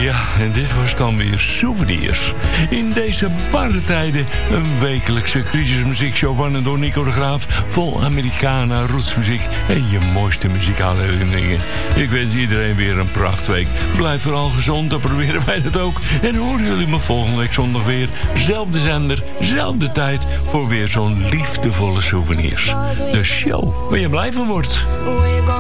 Ja, en dit was dan weer Souvenirs. In deze barre tijden een wekelijkse crisismuziekshow van en door Nico de Graaf. Vol Americana, rootsmuziek en je mooiste muzikale herinneringen. Ik wens iedereen weer een prachtweek. Blijf vooral gezond, dan proberen wij dat ook. En horen jullie me volgende week zondag weer. Zelfde zender, zelfde tijd voor weer zo'n liefdevolle Souvenirs. De show waar je blij van wordt.